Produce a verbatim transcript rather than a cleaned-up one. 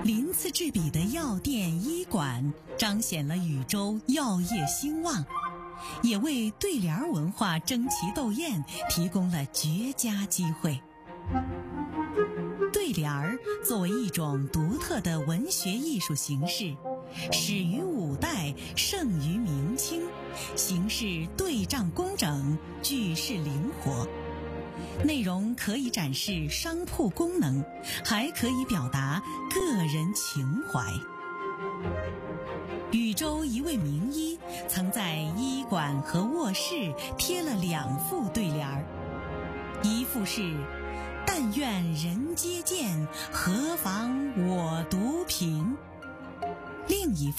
鳞次栉比的药店医馆彰显了禹州药业兴旺，也为对联文化争奇斗艳提供了绝佳机会。对联儿作为一种独特的文学艺术形式，始于五代，盛于明清，形式对仗工整，句式灵活，内容可以展示商铺功能，还可以表达个人情怀。禹州一位名医曾在医馆和卧室贴了两副对联儿，一副是但愿人皆见，何妨我独凭，另一副